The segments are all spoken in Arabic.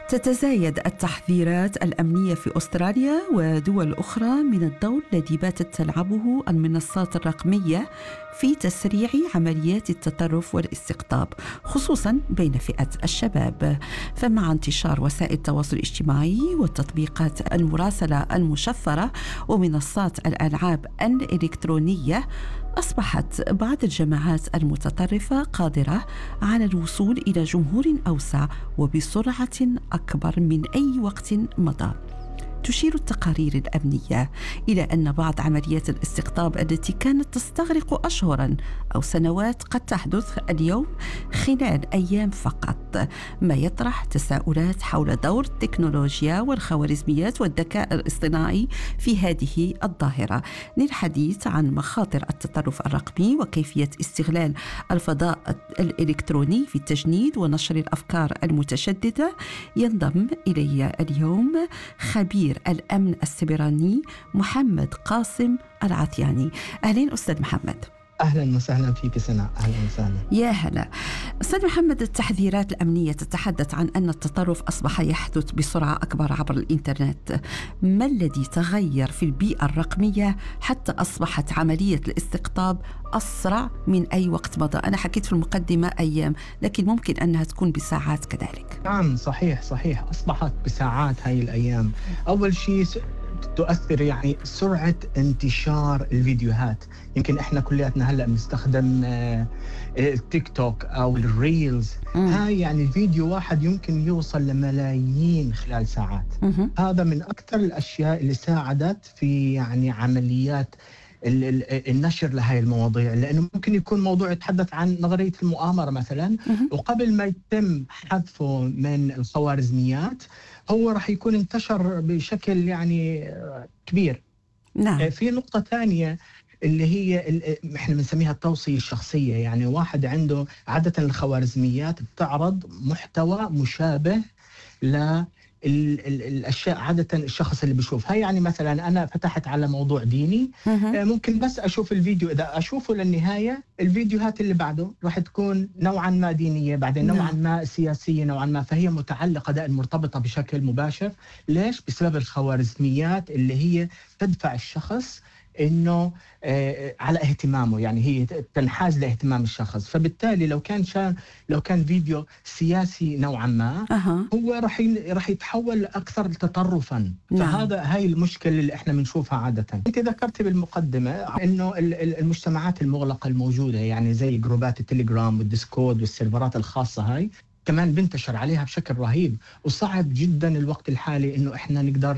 تتزايد التحذيرات الأمنية في أستراليا ودول أخرى من الدور الذي باتت تلعبه المنصات الرقمية في تسريع عمليات التطرف والاستقطاب، خصوصا بين فئة الشباب. فمع انتشار وسائل التواصل الاجتماعي وتطبيقات المراسلة المشفرة ومنصات الألعاب الإلكترونية، أصبحت بعض الجماعات المتطرفة قادرة على الوصول إلى جمهور أوسع وبسرعة أكبر من أي وقت مضى. تشير التقارير الأمنية إلى أن بعض عمليات الاستقطاب التي كانت تستغرق أشهراً أو سنوات قد تحدث اليوم خلال أيام فقط، ما يطرح تساؤلات حول دور التكنولوجيا والخوارزميات والذكاء الاصطناعي في هذه الظاهرة. للحديث عن مخاطر التطرف الرقمي وكيفية استغلال الفضاء الإلكتروني في التجنيد ونشر الأفكار المتشددة، ينضم إلي اليوم خبير الأمن السيبراني محمد قاسم العثياني. أهلين أستاذ محمد. أهلا وسهلا فيك سناء. أهلا وسهلا. يا هلا أستاذ محمد. التحذيرات الأمنية تتحدث عن أن التطرف أصبح يحدث بسرعة أكبر عبر الإنترنت. ما الذي تغير في البيئة الرقمية حتى أصبحت عملية الاستقطاب أسرع من أي وقت مضى؟ أنا حكيت في المقدمة أيام، لكن ممكن أنها تكون بساعات كذلك. نعم صحيح أصبحت بساعات هاي الأيام. أول شيء تؤثر يعني سرعة انتشار الفيديوهات. يمكن احنا كلياتنا هلأ بنستخدم التيك توك او الريلز. هاي يعني الفيديو واحد يمكن يوصل لملايين خلال ساعات. هذا من اكثر الاشياء اللي ساعدت في يعني عمليات النشر لهذه المواضيع، لأنه ممكن يكون موضوع يتحدث عن نظرية المؤامرة مثلا، وقبل ما يتم حذفه من الخوارزميات هو راح يكون انتشر بشكل يعني كبير. نعم. في نقطة ثانية اللي هي احنا بنسميها التوصية الشخصية. يعني واحد عنده عادة الخوارزميات بتعرض محتوى مشابه الأشياء عادة الشخص اللي بيشوف. هاي يعني مثلا أنا فتحت على موضوع ديني، ممكن بس أشوف الفيديو، إذا أشوفه للنهاية الفيديوهات اللي بعده راح تكون نوعا ما دينية، بعدين نوعا ما سياسية نوعا ما، فهي متعلقة دائما مرتبطة بشكل مباشر. ليش؟ بسبب الخوارزميات اللي هي تدفع الشخص إنه على اهتمامه، يعني هي تنحاز لاهتمام الشخص. فبالتالي لو كان فيديو سياسي نوعا ما، هو راح يتحول أكثر تطرفا. هاي المشكلة اللي احنا بنشوفها عادة. انت ذكرت بالمقدمة إنه المجتمعات المغلقة الموجودة، يعني زي جروبات التليجرام والديسكورد والسيرفرات الخاصة، هاي كمان بنتشر عليها بشكل رهيب، وصعب جدا الوقت الحالي انه احنا نقدر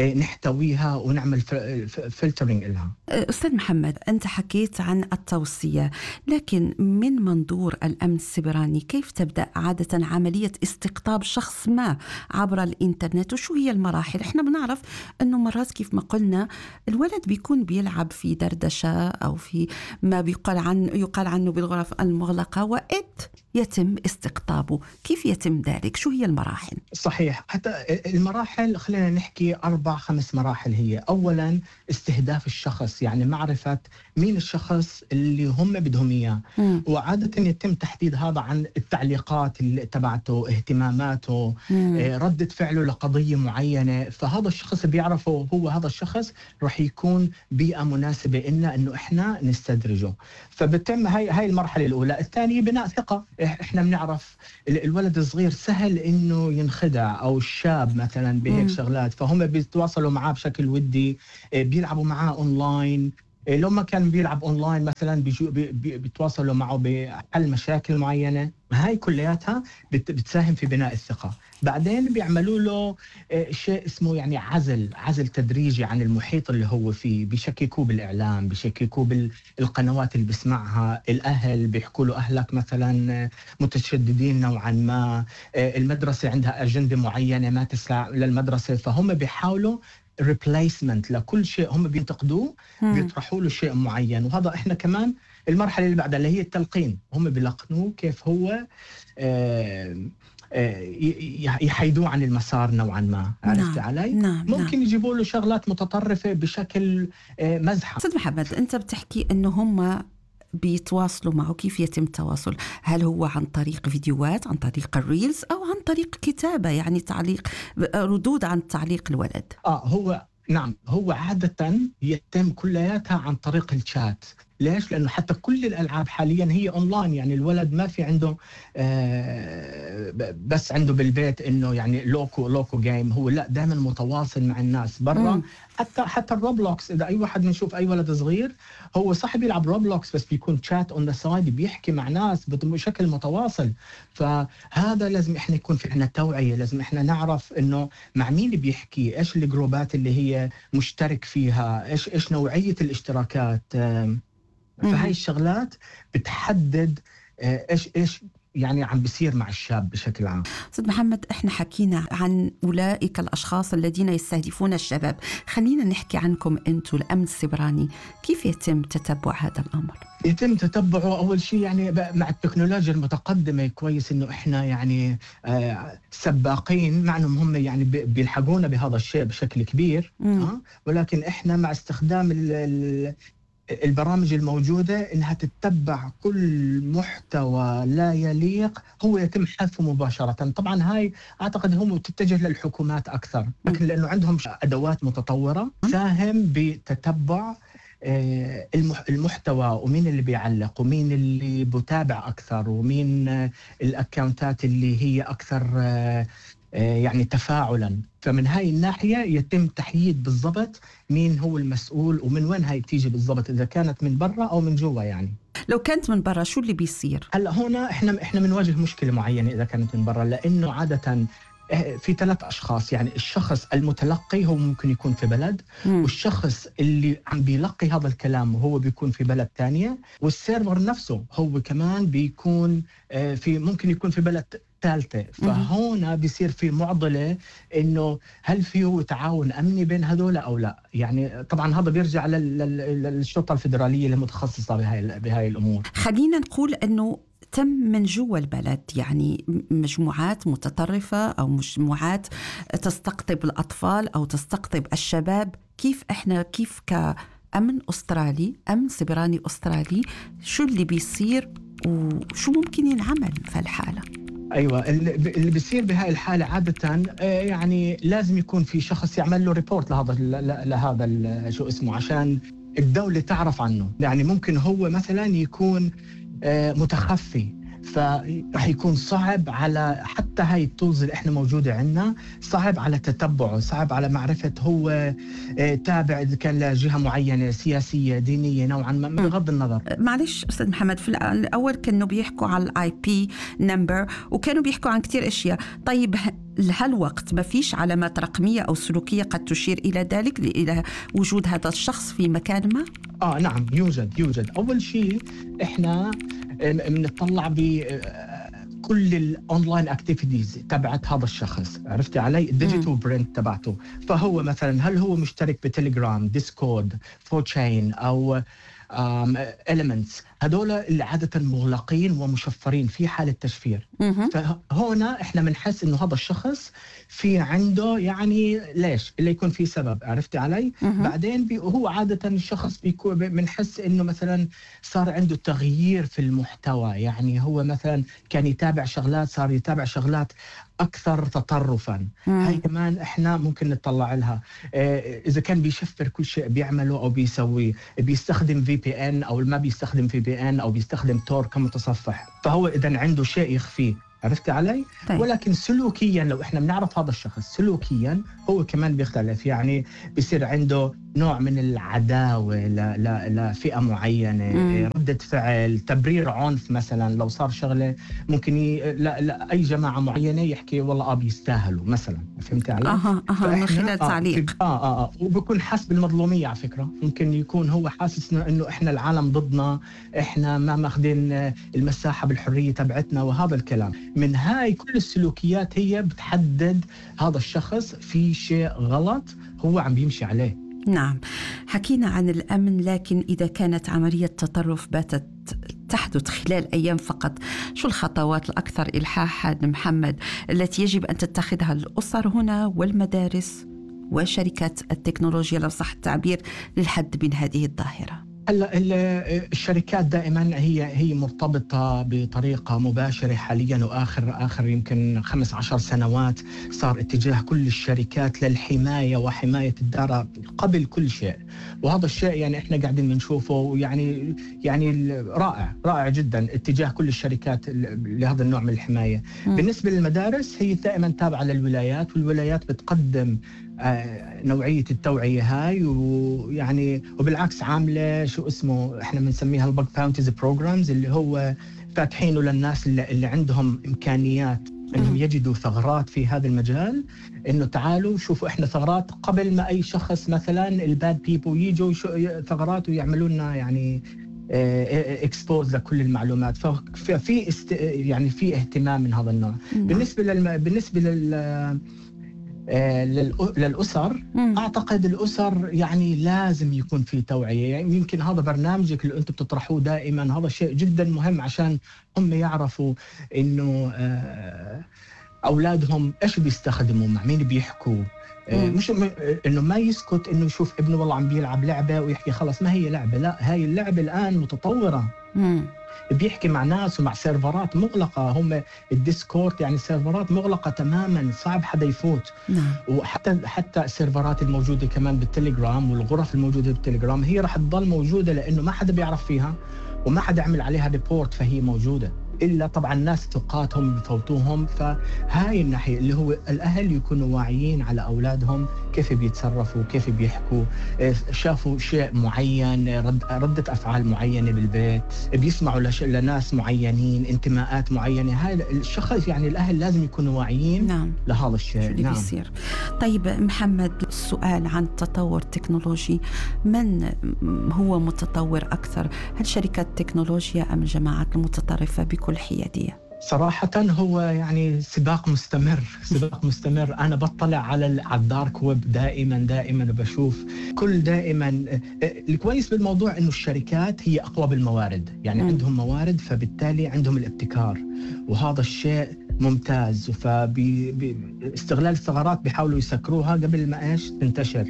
نحتويها ونعمل فلترينج لها. أستاذ محمد، أنت حكيت عن التوصية، لكن من منظور الأمن السيبراني كيف تبدأ عادة عملية استقطاب شخص ما عبر الإنترنت، وشو هي المراحل؟ إحنا بنعرف أنه مرات كيف ما قلنا الولد بيكون بيلعب في دردشة أو في ما يقال عنه بالغرف المغلقة، وإذ يتم استقطابه. كيف يتم ذلك؟ شو هي المراحل؟ صحيح. حتى المراحل خلينا نحكي 4-5 مراحل. هي أولا استهداف الشخص، يعني معرفة مين الشخص اللي هم بدهم إياه، وعادة يتم تحديد هذا عن التعليقات اللي تبعته، اهتماماته، ردة فعله لقضية معينة. فهذا الشخص بيعرفه هو هذا الشخص رح يكون بيئة مناسبة إنه إحنا نستدرجه. فبتم هاي المرحلة الأولى. الثانية بناء ثقة. إحنا بنعرف الولد الصغير سهل إنه ينخدع، أو الشاب مثلا بهيك شغلات، فهم بيتواصلوا معاه بشكل ودي، بيلعبوا معاه أونلاين. لو ما كان بيلعب أونلاين مثلا بيتواصلوا معه بحل مشاكل معينة. هاي كلياتها بتساهم في بناء الثقة. بعدين بيعملوا له شيء اسمه يعني عزل تدريجي عن المحيط اللي هو فيه. بيشككوه بالإعلام، بيشككوه بالقنوات اللي بيسمعها. الأهل بيحكوا له أهلك مثلا متشددين نوعا ما، المدرسة عندها أجندة معينة ما تسع للمدرسة، فهم بيحاولوا replacement لكل شيء هم بينتقدوه، بيطرحوا له شيء معين. وهذا احنا كمان المرحله اللي بعدها اللي هي التلقين، هم بيلقنوه كيف هو يحيدوه عن المسار نوعا ما. عرفت علي؟ ممكن يجيبوا له شغلات متطرفه بشكل مزحه. استاذ محمد، انت بتحكي انه هم بيتواصلوا معه؟ كيف يتم التواصل؟ هل هو عن طريق فيديوهات، عن طريق الريلز، أو عن طريق كتابة، يعني تعليق، ردود عن تعليق الولد؟ هو عادة يتم كلياتها عن طريق الشات. ليش؟ لأنه حتى كل الألعاب حاليا هي أونلاين، يعني الولد ما في عنده بس عنده بالبيت إنه يعني لوكو جيم، هو لا، دائما متواصل مع الناس برا. حتى الروبلوكس، إذا أي واحد بنشوف أي ولد صغير هو صاحب يلعب روبلوكس بس بيكون شات اون ذا سايد، بيحكي مع ناس بشكل متواصل. فهذا لازم إحنا يكون في عنا توعية، لازم إحنا نعرف إنه مع مين بيحكي، إيش الجروبات اللي هي مشترك فيها، إيش نوعية الاشتراكات. فهاي الشغلات بتحدد ايش يعني عم بيصير مع الشاب بشكل عام. أستاذ محمد، احنا حكينا عن أولئك الأشخاص الذين يستهدفون الشباب، خلينا نحكي عنكم أنتم، الأمن السيبراني. كيف يتم تتبع هذا الأمر؟ يتم تتبعه أول شيء يعني مع التكنولوجيا المتقدمة. كويس إنه إحنا يعني سباقين معنهم، هم يعني بيلحقونا بهذا الشيء بشكل كبير. ولكن إحنا مع استخدام البرامج الموجودة إنها تتبع كل محتوى لا يليق، هو يتم حذفه مباشرة. طبعا هاي أعتقد هم تتجه للحكومات أكثر، لكن لأنه عندهم أدوات متطورة تساهم بتتبع المحتوى، ومين اللي بيعلق، ومين اللي بتابع أكثر، ومين الأكاونتات اللي هي أكثر يعني تفاعلا. فمن هاي الناحية يتم تحديد بالضبط مين هو المسؤول ومن وين هاي بتيجي بالضبط، إذا كانت من برا أو من جوا. يعني لو كانت من برا شو اللي بيصير؟ هلا هنا احنا بنواجه مشكلة معينة إذا كانت من برا، لأنه عادة في 3 أشخاص. يعني الشخص المتلقي هو ممكن يكون في بلد، والشخص اللي عم بيلقي هذا الكلام وهو بيكون في بلد تانية، والسيرفر نفسه هو كمان بيكون ممكن يكون في بلد ثالثة. فهنا بيصير في معضلة إنه هل فيه تعاون أمني بين هذول أو لا. يعني طبعا هذا بيرجع للشرطة الفيدرالية المتخصصة بهاي الأمور. خلينا نقول إنه تم من جوا البلد، يعني مجموعات متطرفة أو مجموعات تستقطب الأطفال أو تستقطب الشباب. كيف كأمن أسترالي، أمن سيبراني أسترالي، شو اللي بيصير وشو ممكن ينعمل في الحالة؟ ايوه، اللي بيصير بهاي الحاله عاده يعني لازم يكون في شخص يعمل له ريبورت لهذا شو اسمه، عشان الدوله تعرف عنه. يعني ممكن هو مثلا يكون متخفي، فرح يكون صعب على حتى هاي التولز اللي احنا موجوده عندنا، صعب على تتبعه، صعب على معرفه هو تابع اذا كان لجهه معينه سياسيه دينيه نوعا ما، بغض النظر. معلش استاذ محمد، في الاول كانوا بيحكوا على الاي بي نمبر وكانوا بيحكوا عن كتير اشياء. طيب هالوقت ما فيش علامات رقميه او سلوكيه قد تشير الى ذلك، الى وجود هذا الشخص في مكان ما؟ نعم، يوجد. اول شيء احنا بنطلع بكل الاونلاين اكتيفيتيز تبعت هذا الشخص، عرفتي علي؟ الديجيتال برنت تبعته. فهو مثلا هل هو مشترك بتليجرام، ديسكورد، فورتشين او إليمنتس، هدول اللي عادة مغلقين ومشفرين في حالة تشفير. فهنا احنا بنحس انه هذا الشخص في عنده يعني ليش اللي يكون في سبب، عرفتي علي؟ بعدين هو عادة الشخص بيكون بنحس انه مثلا صار عنده تغيير في المحتوى، يعني هو مثلا كان يتابع شغلات صار يتابع شغلات أكثر تطرفاً. هاي كمان إحنا ممكن نطلع لها. إذا كان بيشفر كل شيء بيعمله أو بيسويه، بيستخدم VPN أو ما بيستخدم VPN أو بيستخدم تور كمتصفح، فهو إذن عنده شيء يخفيه، عرفت علي؟ طيب. ولكن سلوكياً لو إحنا بنعرف هذا الشخص سلوكياً هو كمان بيختلف. يعني بيصير عنده نوع من العداوة لفئة معينة، ردة فعل، تبرير عنف. مثلا لو صار شغلة ممكن لا أي جماعة معينة يحكي والله بيستاهلوا مثلا، فهمت علي؟ من خلال تعليق. وبكون حاسس بالمظلومية. على فكرة ممكن يكون هو حاسس إنه إحنا العالم ضدنا، إحنا ما ماخذين المساحة بالحرية تبعتنا، وهذا الكلام. من هاي كل السلوكيات هي بتحدد هذا الشخص في شيء غلط هو عم بيمشي عليه. نعم، حكينا عن الأمن، لكن إذا كانت عملية تطرف باتت تحدث خلال أيام فقط، شو الخطوات الأكثر إلحاحاً محمد التي يجب أن تتخذها الأسر هنا والمدارس وشركات التكنولوجيا لو صح التعبير للحد من هذه الظاهرة؟ هلا الشركات دائما هي مرتبطه بطريقه مباشره حاليا، واخر يمكن 15 سنوات صار اتجاه كل الشركات للحمايه وحمايه الدار قبل كل شيء، وهذا الشيء يعني احنا قاعدين بنشوفه يعني رائع جدا اتجاه كل الشركات لهذا النوع من الحمايه. بالنسبه للمدارس هي دائما تابعه للولايات، والولايات بتقدم نوعية التوعية هاي، ويعني وبالعكس عاملة شو اسمه احنا بنسميها الباج باونتيز بروجرامز، اللي هو فاتحينه للناس اللي عندهم إمكانيات انهم يجدوا ثغرات في هذا المجال، انه تعالوا شوفوا احنا ثغرات قبل ما اي شخص مثلا الباد بيبل يجوا ثغرات ويعملوا لنا يعني اكسبوز لكل المعلومات. ففي يعني في اهتمام من هذا النوع. بالنسبة للأسر، أعتقد الأسر يعني لازم يكون في توعية. يعني يمكن هذا برنامجك اللي أنتم بتطرحوه دائما هذا شيء جدا مهم عشان هم يعرفوا إنه أولادهم إيش بيستخدموا، مع مين بيحكوا. مش إنه ما يسكت إنه يشوف ابنه والله عم بيلعب لعبة ويحكي خلاص ما هي لعبة، لا هاي اللعبة الآن متطورة. بيحكي مع ناس ومع سيرفرات مغلقة، هم الديسكورد يعني سيرفرات مغلقة تماما صعب حدا يفوت. وحتى السيرفرات الموجودة كمان بالتليجرام والغرف الموجودة بالتليجرام هي راح تضل موجودة لأنه ما حدا بيعرف فيها وما حدا يعمل عليها ريبورت، فهي موجودة إلا طبعا ناس ثقات هم بفوتوهم. فهاي الناحية اللي هو الأهل يكونوا واعيين على أولادهم كيف بيتصرفوا كيف بيحكوا، شافوا شيء معين ردة أفعال معينة بالبيت، بيسمعوا لناس معينين انتماءات معينة. هاي الشخص يعني الأهل لازم يكونوا واعيين لهذا الشيء. اللي بيصير. طيب محمد، السؤال عن التطور التكنولوجي، من هو متطور أكثر؟ هل شركات التكنولوجيا أم الجماعات المتطرفة بكل حيادية؟ صراحة هو يعني سباق مستمر. أنا بطلع على الدارك ويب دائما بشوف كل دائما. الكويس بالموضوع إنه الشركات هي أقوى بالموارد، يعني عندهم موارد فبالتالي عندهم الابتكار، وهذا الشيء ممتاز. فباستغلال الثغرات بيحاولوا يسكروها قبل ما إيش تنتشر،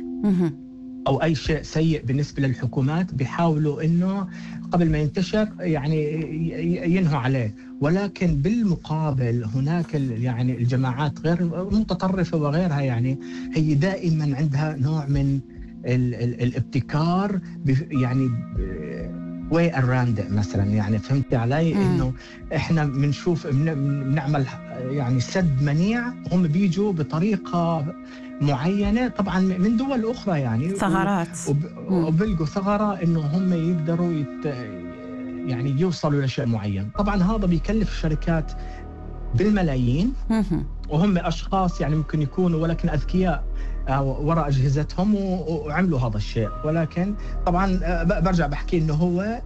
أو أي شيء سيء بالنسبة للحكومات بيحاولوا إنه قبل ما ينتشر يعني ينهوا عليه. ولكن بالمقابل هناك يعني الجماعات غير متطرفة وغيرها، يعني هي دائما عندها نوع من الابتكار، يعني way around it مثلا. يعني فهمت علي إنه إحنا بنشوف بنعمل يعني سد منيع، هم بيجوا بطريقة معينة طبعا من دول أخرى يعني ثغرات، وبلقوا ثغرة إنه هم يقدروا يعني يوصلوا لشيء معين. طبعا هذا بيكلف الشركات بالملايين، وهم أشخاص يعني ممكن يكونوا ولكن أذكياء وراء أجهزتهم وعملوا هذا الشيء. ولكن طبعا برجع بحكي إنه هو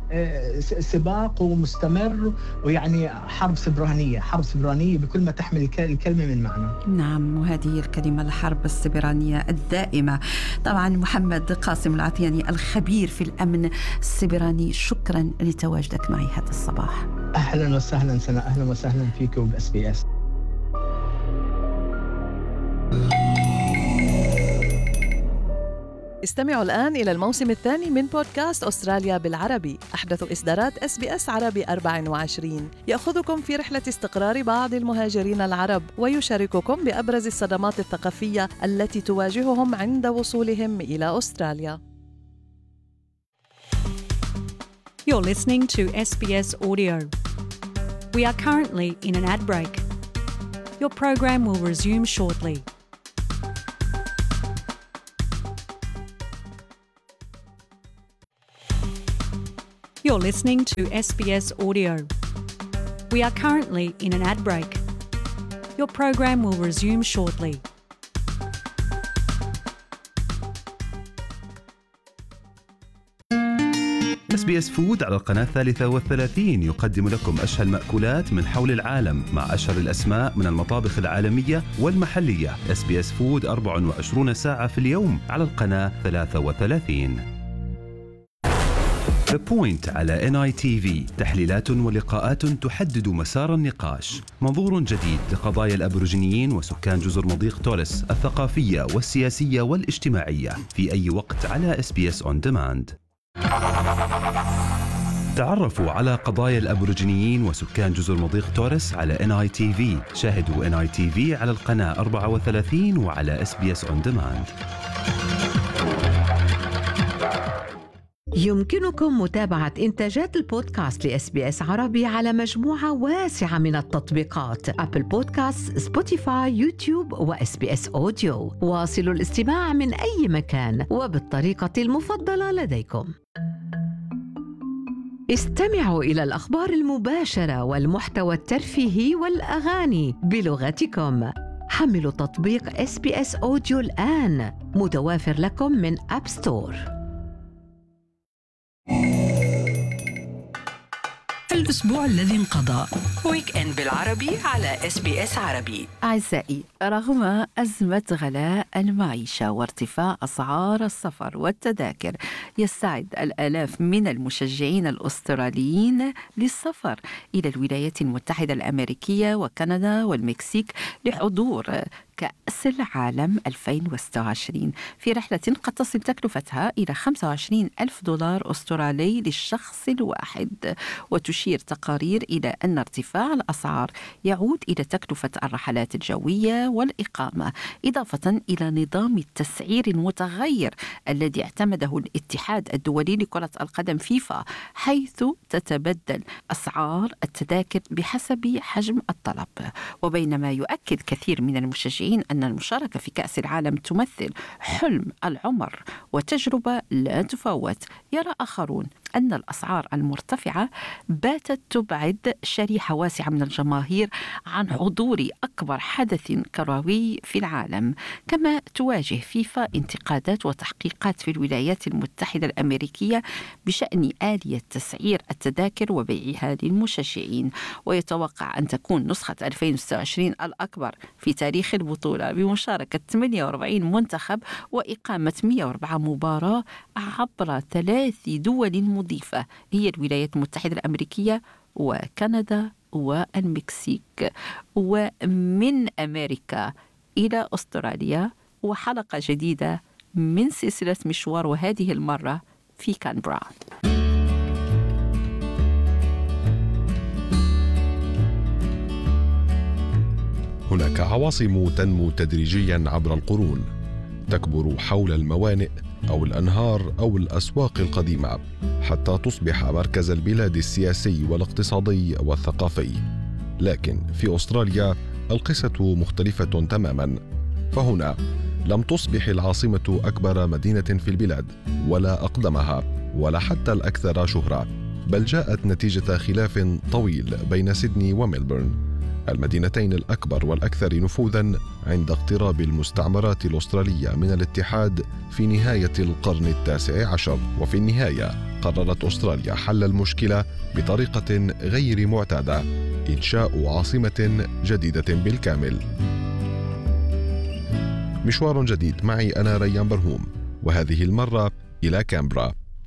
سباق ومستمر، ويعني حرب سبرانية بكل ما تحمل الكلمة من معنى. نعم، وهذه الكلمة الحرب السبرانية الدائمة. طبعا محمد قاسم العطياني الخبير في الأمن السبراني، شكرا لتواجدك معي هذا الصباح. أهلا وسهلا سنة، أهلا وسهلا فيك وبSBS. استمعوا الآن إلى الموسم الثاني من بودكاست أستراليا بالعربي، أحدث إصدارات SBS عربي 24، يأخذكم في رحلة استقرار بعض المهاجرين العرب ويشارككم بأبرز الصدمات الثقافية التي تواجههم عند وصولهم إلى أستراليا. You're listening to SBS Audio. We are currently in an ad break. Your program will resume shortly. You're listening to SBS Audio. We are currently in an ad break. Your program will resume shortly. SBS فود على القناة 33 يقدم لكم أشهى المأكولات من حول العالم مع أشهر الأسماء من المطابخ العالمية والمحلية. SBS فود 24 ساعة في اليوم على القناة 33. The Point على NITV، تحليلات ولقاءات تحدد مسار النقاش، منظور جديد لقضايا الأبوريجينيين وسكان جزر مضيق توريس الثقافية والسياسية والاجتماعية في أي وقت على SBS On Demand. تعرفوا على قضايا الأبوريجينيين وسكان جزر مضيق توريس على NITV. شاهدوا NITV على القناة 34 وعلى SBS On Demand. يمكنكم متابعة إنتاجات البودكاست لSBS عربي على مجموعة واسعة من التطبيقات: أبل بودكاست، سبوتيفاي، يوتيوب وSBS أوديو. واصلوا الاستماع من أي مكان وبالطريقة المفضلة لديكم. استمعوا إلى الأخبار المباشرة والمحتوى الترفيهي والأغاني بلغتكم. حملوا تطبيق SBS أوديو الآن، متوافر لكم من أب ستور. الأسبوع الذي انقضى ويك إند بالعربي على SBS عربي. أعزائي، رغم أزمة غلاء المعيشة وارتفاع أسعار السفر والتذاكر، يستعد الآلاف من المشجعين الأستراليين للسفر إلى الولايات المتحدة الأمريكية وكندا والمكسيك لحضور كأس العالم 2026 في رحلة قد تصل تكلفتها إلى $25,000 أسترالي للشخص الواحد. وتشير تقارير إلى أن ارتفاع الأسعار يعود إلى تكلفة الرحلات الجوية والإقامة، إضافة إلى نظام التسعير المتغير الذي اعتمده الاتحاد الدولي لكرة القدم فيفا، حيث تتبدل أسعار التذاكر بحسب حجم الطلب. وبينما يؤكد كثير من المشجعين أن المشاركة في كأس العالم تمثل حلم العمر وتجربة لا تفوت، يرى آخرون أن الأسعار المرتفعة باتت تبعد شريحة واسعة من الجماهير عن حضور أكبر حدث كروي في العالم. كما تواجه فيفا انتقادات وتحقيقات في الولايات المتحدة الأمريكية بشأن آلية تسعير التذاكر وبيعها للمشجعين. ويتوقع أن تكون نسخة 2026 الأكبر في تاريخ البطولة بمشاركة 48 منتخب وإقامة 104 مباراة عبر 3 دول مضيفة هي الولايات المتحدة الأمريكية وكندا والمكسيك. ومن أمريكا إلى أستراليا، وحلقة جديدة من سلسلة مشوار، وهذه المرة في كانبرا. هناك عواصم تنمو تدريجياً عبر القرون، تكبر حول الموانئ أو الأنهار أو الأسواق القديمة حتى تصبح مركز البلاد السياسي والاقتصادي والثقافي. لكن في أستراليا القصة مختلفة تماماً، فهنا لم تصبح العاصمة أكبر مدينة في البلاد ولا أقدمها ولا حتى الأكثر شهرة، بل جاءت نتيجة خلاف طويل بين سيدني وميلبورن، المدينتين الأكبر والأكثر نفوذاً عند اقتراب المستعمرات الأسترالية من الاتحاد في نهاية القرن 19. وفي النهاية قررت أستراليا حل المشكلة بطريقة غير معتادة: إنشاء عاصمة جديدة بالكامل. مشوار جديد معي أنا ريان برهوم، وهذه المرة إلى كامبرا.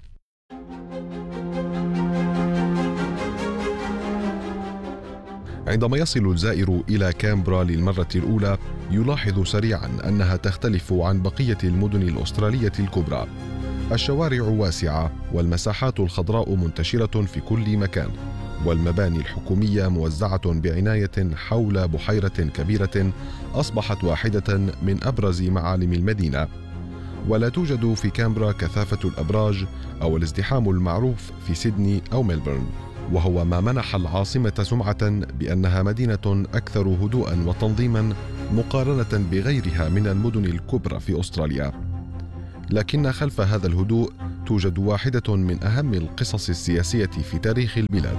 عندما يصل الزائر إلى كامبرا للمرة الأولى يلاحظ سريعاً أنها تختلف عن بقية المدن الأسترالية الكبرى. الشوارع واسعة والمساحات الخضراء منتشرة في كل مكان، والمباني الحكومية موزعة بعناية حول بحيرة كبيرة أصبحت واحدة من أبرز معالم المدينة. ولا توجد في كامبرا كثافة الأبراج أو الازدحام المعروف في سيدني أو ميلبورن، وهو ما منح العاصمة سمعة بأنها مدينة أكثر هدوءاً وتنظيماً مقارنة بغيرها من المدن الكبرى في أستراليا. لكن خلف هذا الهدوء توجد واحدة من أهم القصص السياسية في تاريخ البلاد.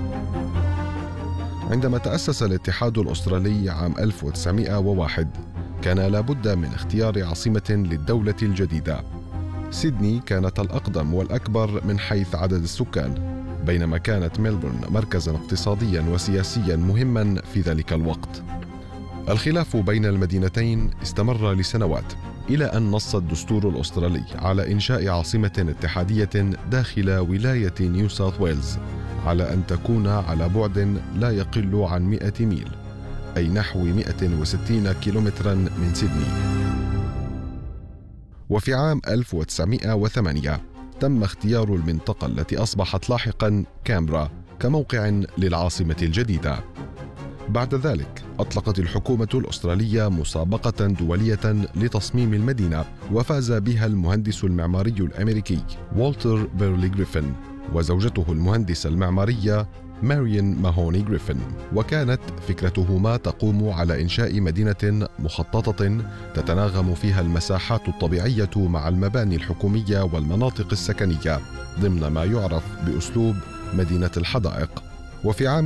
عندما تأسس الاتحاد الأسترالي عام 1901 كان لابد من اختيار عاصمة للدولة الجديدة. سيدني كانت الأقدم والأكبر من حيث عدد السكان، بينما كانت ميلبورن مركزاً اقتصادياً وسياسياً مهماً في ذلك الوقت. الخلاف بين المدينتين استمر لسنوات، إلى أن نص الدستور الأسترالي على إنشاء عاصمة اتحادية داخل ولاية نيو ساوث ويلز، على أن تكون على بعد لا يقل عن 100 ميل، أي نحو 160 كيلومتراً من سيدني. وفي عام 1908 تم اختيار المنطقة التي أصبحت لاحقاً كامبرا كموقع للعاصمة الجديدة. بعد ذلك أطلقت الحكومة الأسترالية مسابقة دولية لتصميم المدينة، وفاز بها المهندس المعماري الأمريكي والتر بيرلي غريفن وزوجته المهندسة المعمارية ماريان ماهوني غريفن، وكانت فكرتهما تقوم على إنشاء مدينة مخططة تتناغم فيها المساحات الطبيعية مع المباني الحكومية والمناطق السكنية ضمن ما يعرف بأسلوب مدينة الحدائق. وفي عام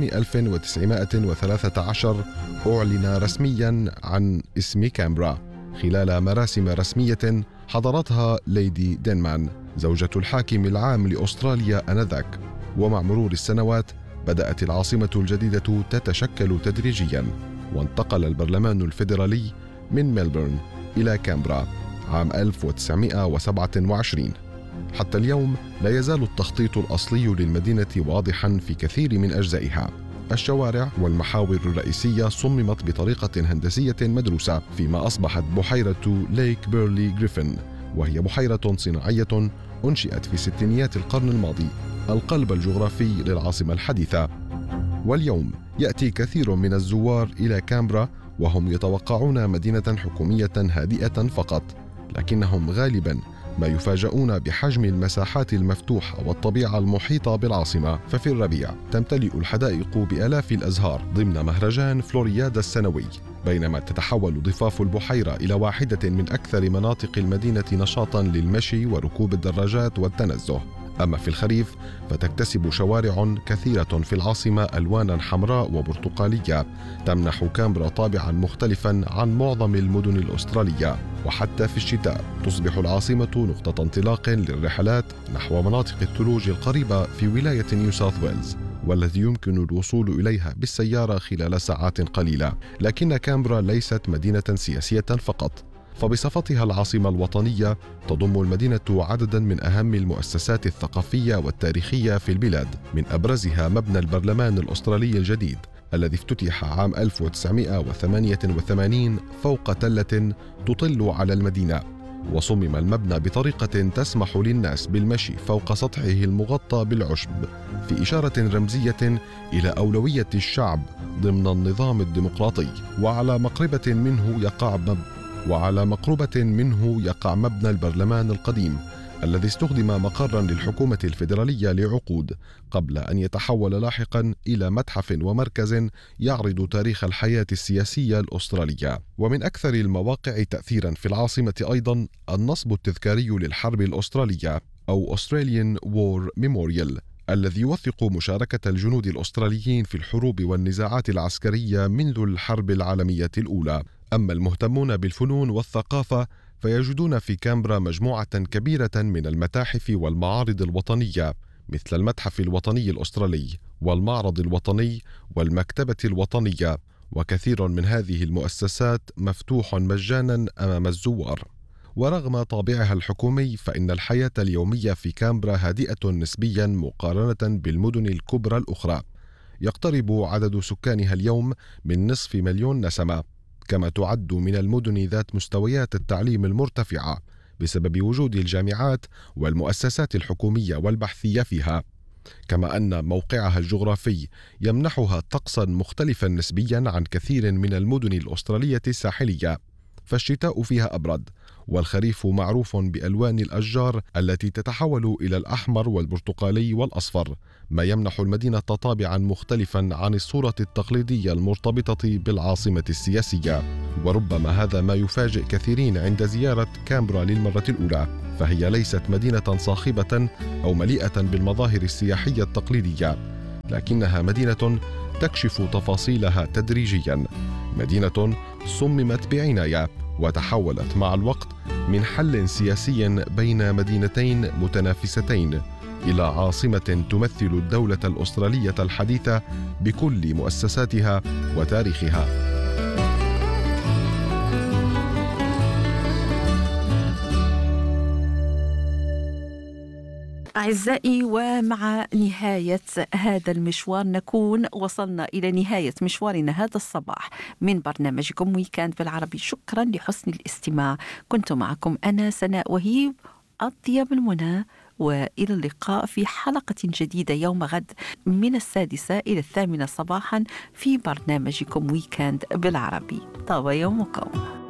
1913 أعلن رسمياً عن اسم كامبرا خلال مراسم رسمية حضرتها ليدي دينمان زوجة الحاكم العام لأستراليا آنذاك. ومع مرور السنوات بدأت العاصمة الجديدة تتشكل تدريجياً، وانتقل البرلمان الفيدرالي من ملبورن إلى كامبرا عام 1927. حتى اليوم لا يزال التخطيط الأصلي للمدينة واضحاً في كثير من أجزائها. الشوارع والمحاور الرئيسية صممت بطريقة هندسية مدروسة، فيما أصبحت بحيرة ليك بيرلي غريفن، وهي بحيرة صناعية أنشئت في ستينيات القرن الماضي، القلب الجغرافي للعاصمة الحديثة. واليوم يأتي كثير من الزوار إلى كامبرا وهم يتوقعون مدينة حكومية هادئة فقط، لكنهم غالباً ما يفاجؤون بحجم المساحات المفتوحة والطبيعة المحيطة بالعاصمة. ففي الربيع تمتلئ الحدائق بآلاف الأزهار ضمن مهرجان فلوريادا السنوي، بينما تتحول ضفاف البحيرة إلى واحدة من أكثر مناطق المدينة نشاطاً للمشي وركوب الدراجات والتنزه. أما في الخريف فتكتسب شوارع كثيرة في العاصمة ألوانا حمراء وبرتقالية تمنح كامبرا طابعا مختلفا عن معظم المدن الأسترالية. وحتى في الشتاء تصبح العاصمة نقطة انطلاق للرحلات نحو مناطق الثلوج القريبة في ولاية نيو ساوث ويلز، والتي يمكن الوصول إليها بالسيارة خلال ساعات قليلة. لكن كامبرا ليست مدينة سياسية فقط، فبصفتها العاصمة الوطنية تضم المدينة عددا من أهم المؤسسات الثقافية والتاريخية في البلاد، من أبرزها مبنى البرلمان الأسترالي الجديد الذي افتتح عام 1988 فوق تلة تطل على المدينة. وصمم المبنى بطريقة تسمح للناس بالمشي فوق سطحه المغطى بالعشب، في إشارة رمزية إلى أولوية الشعب ضمن النظام الديمقراطي. وعلى مقربة منه يقع مبنى البرلمان القديم الذي استخدم مقرا للحكومة الفيدرالية لعقود، قبل أن يتحول لاحقا إلى متحف ومركز يعرض تاريخ الحياة السياسية الأسترالية. ومن أكثر المواقع تأثيرا في العاصمة أيضا النصب التذكاري للحرب الأسترالية أو Australian War Memorial، الذي يوثق مشاركة الجنود الأستراليين في الحروب والنزاعات العسكرية منذ الحرب العالمية الأولى. أما المهتمون بالفنون والثقافة فيجدون في كامبرا مجموعة كبيرة من المتاحف والمعارض الوطنية، مثل المتحف الوطني الأسترالي والمعرض الوطني والمكتبة الوطنية، وكثير من هذه المؤسسات مفتوح مجانا أمام الزوار. ورغم طابعها الحكومي فإن الحياة اليومية في كامبرا هادئة نسبيا مقارنة بالمدن الكبرى الأخرى. يقترب عدد سكانها اليوم من 500,000 نسمة، كما تعد من المدن ذات مستويات التعليم المرتفعة بسبب وجود الجامعات والمؤسسات الحكومية والبحثية فيها، كما أن موقعها الجغرافي يمنحها طقسا مختلفا نسبيا عن كثير من المدن الأسترالية الساحلية. فالشتاء فيها أبرد، والخريف معروف بألوان الأشجار التي تتحول إلى الأحمر والبرتقالي والأصفر، ما يمنح المدينة طابعا مختلفا عن الصورة التقليدية المرتبطة بالعاصمة السياسية. وربما هذا ما يفاجئ كثيرين عند زيارة كامبرا للمرة الأولى، فهي ليست مدينة صاخبة أو مليئة بالمظاهر السياحية التقليدية، لكنها مدينة تكشف تفاصيلها تدريجيا، مدينة صممت بعناية وتحولت مع الوقت من حل سياسي بين مدينتين متنافستين إلى عاصمة تمثل الدولة الأسترالية الحديثة بكل مؤسساتها وتاريخها. أعزائي، ومع نهاية هذا المشوار نكون وصلنا إلى نهاية مشوارنا هذا الصباح من برنامجكم ويكاند بالعربي. شكرا لحسن الاستماع. كنت معكم أنا سناء وهيب. أطيب المنى وإلى اللقاء في حلقة جديدة يوم غد من 6 إلى 8 صباحا في برنامجكم ويكند بالعربي. طاب يومكم.